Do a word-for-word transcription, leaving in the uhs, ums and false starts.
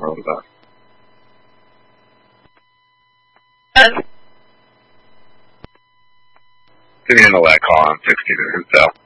What was that? Uh, Give me an L A D call on sixteen and South.